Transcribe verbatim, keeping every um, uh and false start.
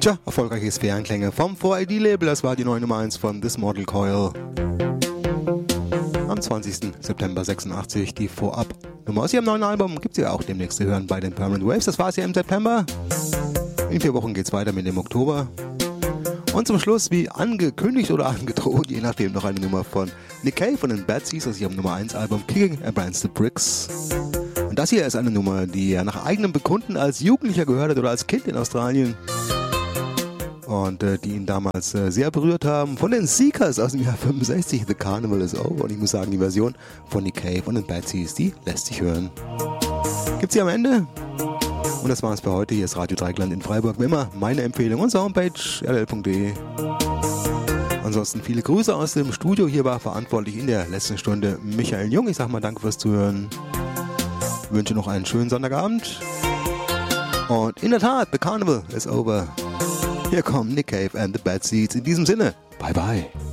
Tja, erfolgreiche Sphärenklänge vom four A D-Label, das war die neue Nummer eins von This Mortal Coil. Am zwanzigsten September sechsundachtzig, die Vorab-Nummer aus ihrem neuen Album, gibt es ja auch demnächst zu hören bei den Permanent Waves. Das war es ja im September. In vier Wochen geht es weiter mit dem Oktober. Und zum Schluss, wie angekündigt oder angedroht, je nachdem, noch eine Nummer von Nick Cave von den Bad Seeds aus ihrem Nummer eins Album Kicking Against the Bricks. Und das hier ist eine Nummer, die er nach eigenem Bekunden als Jugendlicher gehört hat oder als Kind in Australien. Und äh, die ihn damals äh, sehr berührt haben. Von den Seekers aus dem Jahr fünfundsechzig, The Carnival is Over. Und ich muss sagen, die Version von Nick Cave und den Bad Seeds, die lässt sich hören. Gibt's sie am Ende? Und das war's für heute. Hier ist Radio Dreieckland in Freiburg. Wie immer meine Empfehlung. Unsere Homepage r l punkt d e. Ansonsten viele Grüße aus dem Studio. Hier war verantwortlich in der letzten Stunde Michael Jung. Ich sag mal danke fürs Zuhören. Ich wünsche noch einen schönen Sonntagabend. Und in der Tat, The Carnival is Over. Hier kommen Nick Cave and the Bad Seeds. In diesem Sinne, bye bye.